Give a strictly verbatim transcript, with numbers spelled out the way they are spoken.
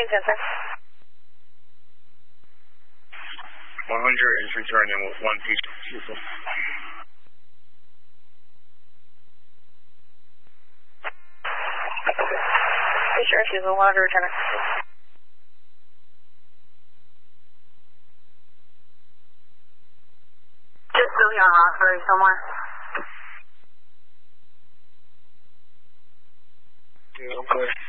ten, sir. one hundred is returning with one piece. Be sure she's a one hundred returner. Just moving on Roxbury somewhere. Yeah, okay.